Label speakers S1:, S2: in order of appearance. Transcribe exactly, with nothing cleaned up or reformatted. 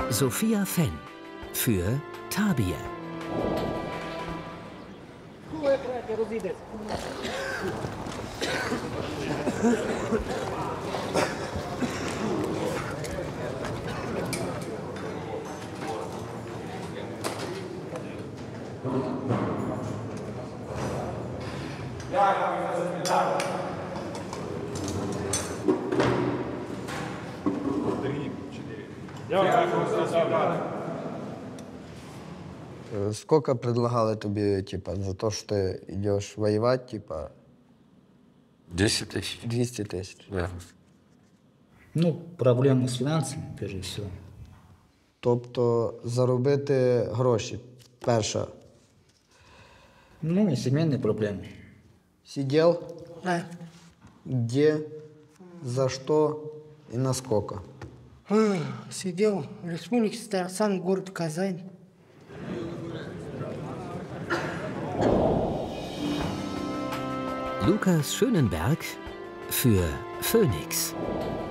S1: Sophia Fenn für Tabir.
S2: Сколько предлагали тобі, типа, за те, що ти йдеш воювати, типа?
S3: десять тысяч.
S2: двісті тисяч.
S3: Да.
S4: Ну, проблеми з фінансами, прежде всього.
S2: Тобто заробити гроші, перша.
S4: Ну, і сімейні проблеми.
S2: Сидел,
S5: Да.
S2: где, за что и насколько?
S5: А, Сидел в Республике Татарстан, город Казань.
S1: Lukas Schönenberg für Phoenix.